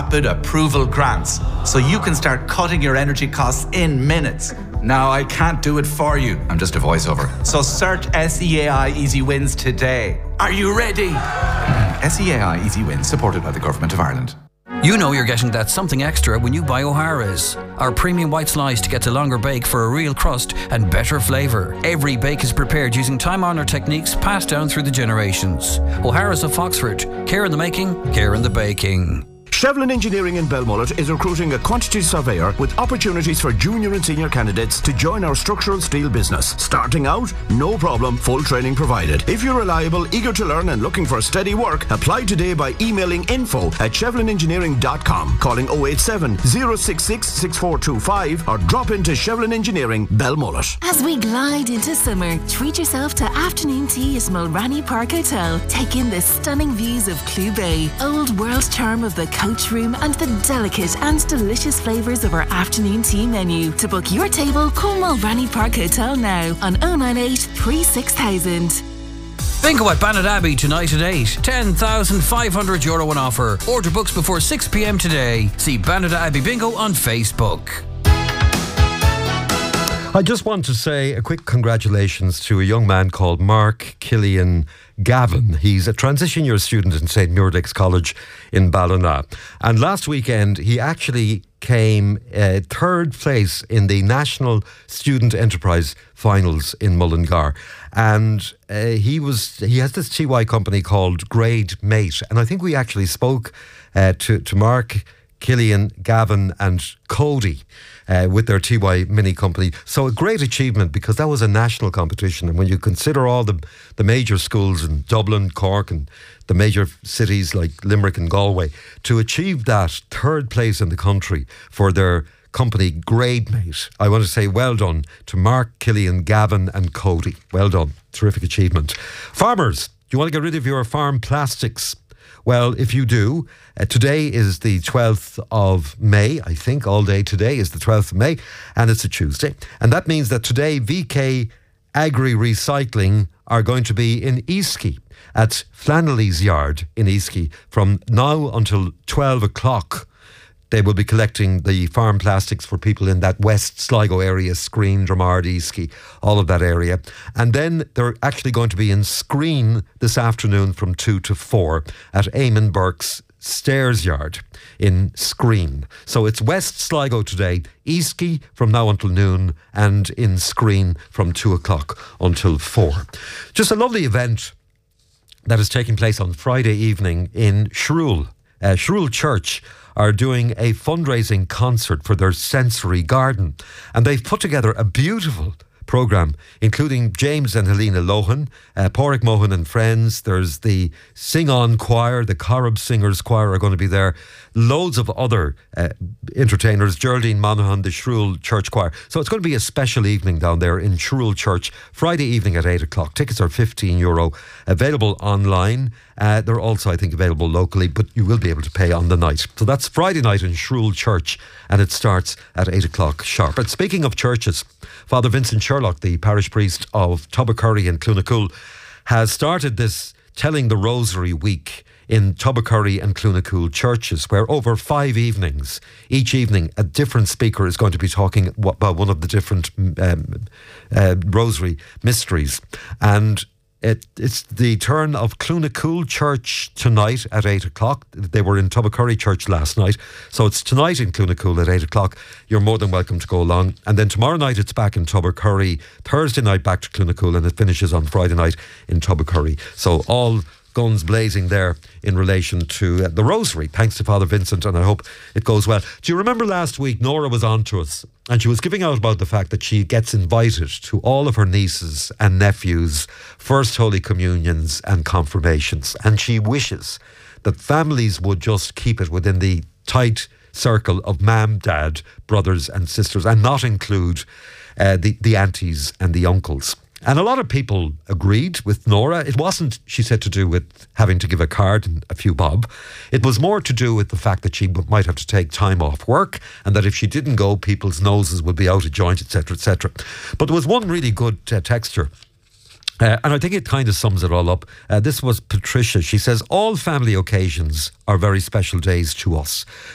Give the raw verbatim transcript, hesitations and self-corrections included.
rapid approval grants, so you can start cutting your energy costs in minutes. Now, I can't do it for you. I'm just a voiceover. So search S E A I Easy Wins today. Are you ready? S E A I Easy Wins, supported by the Government of Ireland. You know you're getting that something extra when you buy O'Hara's. Our premium white slice to get a longer bake for a real crust and better flavour. Every bake is prepared using time-honoured techniques passed down through the generations. O'Hara's of Foxford. Care in the making, care in the baking. Shevlin Engineering in Belmullet is recruiting a quantity surveyor with opportunities for junior and senior candidates to join our structural steel business. Starting out, no problem, full training provided. If you're reliable, eager to learn and looking for steady work, apply today by emailing info at shevlin engineering dot com, calling oh eight seven, oh six six, six four two five or drop into Shevlin Engineering, Belmullet. As we glide into summer, treat yourself to afternoon tea at Mulranny Park Hotel. Take in the stunning views of Clew Bay, old world charm of the coach room and the delicate and delicious flavours of our afternoon tea menu. To book your table, call Mulranny Park Hotel now on oh nine eight, three six thousand. Bingo at Bannock Abbey tonight at eight. ten thousand five hundred euro on offer. Order books before six p m today. See Bannock Abbey Bingo on Facebook. I just want to say a quick congratulations to a young man called Mark Killian Gavin. He's a transition year student in Saint Muirdick's College in Ballina. And last weekend, he actually came uh, third place in the National Student Enterprise Finals in Mullingar. And uh, he was he has this T Y company called Grade Mate. And I think we actually spoke uh, to, to Mark Killian, Gavin and Cody uh, with their T Y Mini company. So a great achievement, because that was a national competition. And when you consider all the, the major schools in Dublin, Cork and the major cities like Limerick and Galway, to achieve that third place in the country for their company Grade Mate, I want to say well done to Mark, Killian, Gavin and Cody. Well done. Terrific achievement. Farmers, do you want to get rid of your farm plastics? Well, if you do, uh, today is the twelfth of May, I think. All day today is the twelfth of May, and it's a Tuesday. And that means that today V K Agri Recycling are going to be in Easky at Flannelly's Yard in Easky from now until twelve o'clock. They will be collecting the farm plastics for people in that West Sligo area, Screen, Dromard, Easky, all of that area. And then they're actually going to be in Screen this afternoon from two to four at Eamon Burke's Stairs Yard in Screen. So it's West Sligo today, Easky from now until noon, and in Screen from two o'clock until four. Just a lovely event that is taking place on Friday evening in Shrule. Uh, Shrule Church are doing a fundraising concert for their sensory garden, and they've put together a beautiful programme, including James and Helena Lohan, uh, Porrick Mohan and friends. There's the Sing On Choir, the Corrib Singers Choir are going to be there. Loads of other uh, entertainers, Geraldine Monaghan, the Shrule Church Choir. So it's going to be a special evening down there in Shrule Church, Friday evening at eight o'clock. Tickets are fifteen euro, available online. Uh, they're also, I think, available locally, but you will be able to pay on the night. So that's Friday night in Shrule Church, and it starts at eight o'clock sharp. And speaking of churches, Father Vincent Sherlock, the parish priest of Tubbercurry and Clunacool, has started this Telling the Rosary Week in Tubbercurry and Clunacool churches, where over five evenings, each evening a different speaker is going to be talking about one of the different um, uh, rosary mysteries. And It, it's the turn of Clunacool Church tonight at eight o'clock. They were in Tubbercurry Church last night. So it's tonight in Clunacool at eight o'clock. You're more than welcome to go along. And then tomorrow night it's back in Tubbercurry. Thursday night back to Clunacool, and it finishes on Friday night in Tubbercurry. So all guns blazing there in relation to uh, the Rosary, thanks to Father Vincent, and I hope it goes well. Do you remember last week Nora was on to us and she was giving out about the fact that she gets invited to all of her nieces and nephews' first Holy Communions and confirmations, and she wishes that families would just keep it within the tight circle of mum, dad, brothers and sisters, and not include uh, the, the aunties and the uncles. And a lot of people agreed with Nora. It wasn't, she said, to do with having to give a card and a few bob. It was more to do with the fact that she might have to take time off work, and that if she didn't go, people's noses would be out of joint, et cetera, et cetera. But there was one really good uh, texture. Uh, and I think it kind of sums it all up. Uh, this was Patricia. She says, all family occasions are very special days to us.